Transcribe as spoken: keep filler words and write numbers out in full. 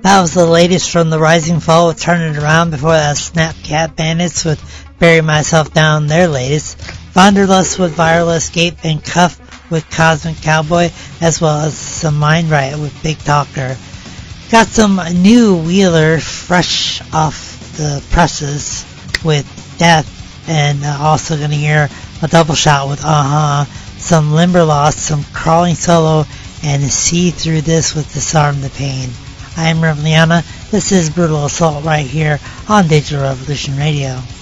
That was the latest from the Rising Fall with Turn It Around. Before that, Snapcat Bandits with Bury Myself Down, their latest. Wanderlust with Viral Escape and Cuff with Cosmic Cowboy, as well as some Mind Riot with Big Talker. Got some new Wheeler fresh off the presses with Death, and uh, also going to hear a double shot with Uh-huh, some Limberlost, some Crawling Solo, and See Through This with Disarm the Pain. I'm Reveliana. This is Brutal Assault right here on Digital Revolution Radio.